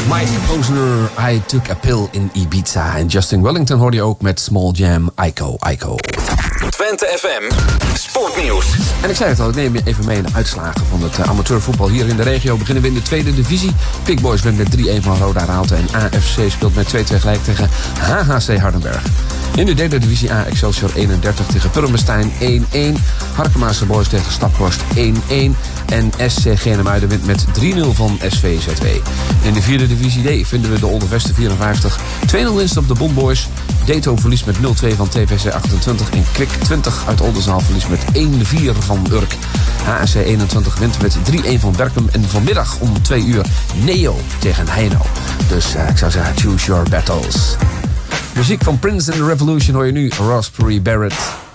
Mike Posner, I Took a Pill in Ibiza. En Justin Wellington hoorde je ook met Small Jam, Ico. Twente FM, sportnieuws. En ik zei het al, ik neem je even mee in de uitslagen van het amateurvoetbal hier in de regio. Beginnen we in de tweede divisie. Pick Boys wint met 3-1 van Roda Raalte. En AFC speelt met 2-2 gelijk tegen HHC Hardenberg. In de derde divisie A Excelsior 31 tegen Purmerstein 1-1. Harkemaanse Boys tegen Staphorst 1-1. En SC Genemuiden wint met 3-0 van SVZW. In de vierde divisie D vinden we de Oldervesten 54. 2-0 winst op de Bomboys. Deto verliest met 0-2 van TVC 28. En Kwik 20 uit Oldenzaal verliest met 1-4 van Urk. HSC 21 wint met 3-1 van Berkum. En vanmiddag om 2 uur Neo tegen Heino. Dus ik zou zeggen, choose your battles. Muziek van Prince and the Revolution hoor je nu, Raspberry Barrett.